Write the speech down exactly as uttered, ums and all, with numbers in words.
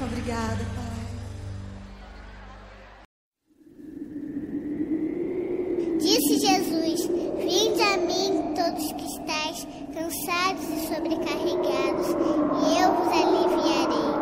Muito obrigada, Pai. Disse Jesus: Vinde a mim, todos que estáis cansados e sobrecarregados,